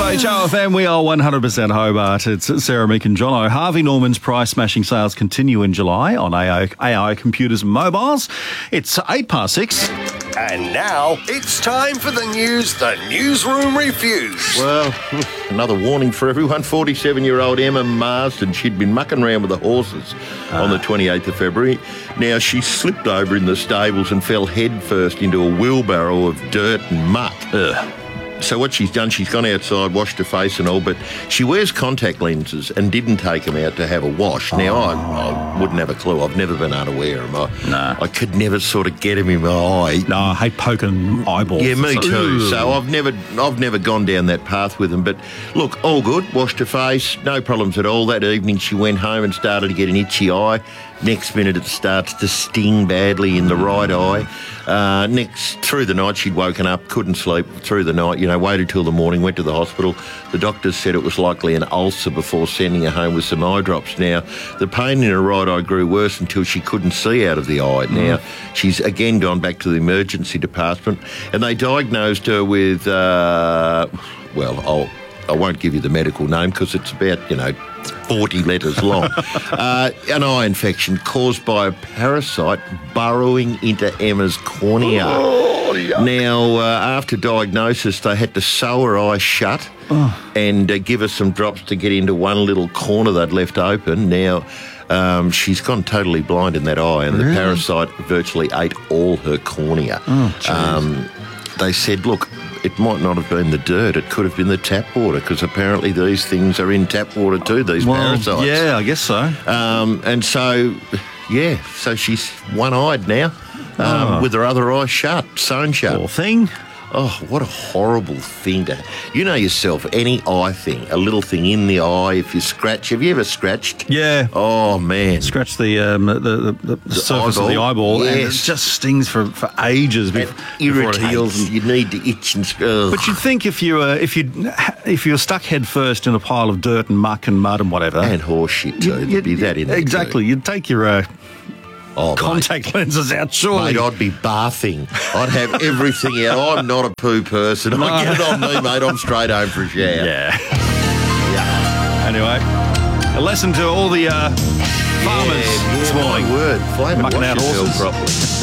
HOFM, we are 100% Hobart. It's Sarah, Mick and Jono. Harvey Norman's price-smashing sales continue in July on AI computers and mobiles. It's 6:08. And now it's time for the news the newsroom refused. Well, another warning for everyone. 47-year-old Emma Marsden, she'd been mucking around with the horses on the 28th of February. Now, she slipped over in the stables and fell headfirst into a wheelbarrow of dirt and muck. So what she's done, she's gone outside, washed her face and all, but she wears contact lenses and didn't take them out to have a wash. Now, I wouldn't have a clue. I've never been unaware of them. I could never sort of get them in my eye. No, I hate poking eyeballs. Yeah, me too. So I've never gone down that path with them. But look, all good. Washed her face, no problems at all. That evening she went home and started to get an itchy eye. Next minute it starts to sting badly in the right eye. Through the night she'd woken up, couldn't sleep through the night, waited till the morning, went to the hospital. The doctors said it was likely an ulcer before sending her home with some eye drops. Now, the pain in her right eye grew worse until she couldn't see out of the eye. Now, she's again gone back to the emergency department and they diagnosed her with, I won't give you the medical name because it's about, 40 letters long. An eye infection caused by a parasite burrowing into Emma's cornea. Now, after diagnosis, they had to sew her eye shut and give her some drops to get into one little corner they'd left open. Now, she's gone totally blind in that eye, and the parasite virtually ate all her cornea. They said, look, it might not have been the dirt, it could have been the tap water, because apparently these things are in tap water too, these parasites. Yeah, I guess so. And so, so she's one-eyed now, with her other eye shut, sewn shut. Poor thing. Oh, what a horrible thing to... You know yourself, any eye thing, a little thing in the eye, if you scratch... Have you ever scratched? Yeah. Oh, man. Scratch the surface of the eyeball, and it just stings for ages before it heals. And you need to itch and... But you'd think if you're stuck head first in a pile of dirt and muck and mud and whatever... And horse shit too, there'd be that in there. Exactly. You'd take your... contact lenses out, surely. Mate, I'd be bathing. I'd have everything out. I'm not a poo person. I get it on me, mate. I'm straight home for a shower. Yeah. Anyway, a lesson to all the farmers this morning. Word. Flame and mucking wash out yourself horses properly.